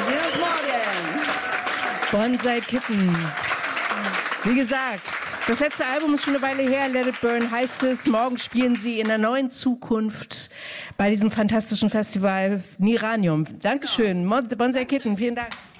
sehen uns morgen. Bonsai Kitten. Wie gesagt, das letzte Album ist schon eine Weile her, Let It Burn heißt es. Morgen spielen sie in der neuen Zukunft bei diesem fantastischen Festival Niranium. Dankeschön, Bonsai Kitten, vielen Dank.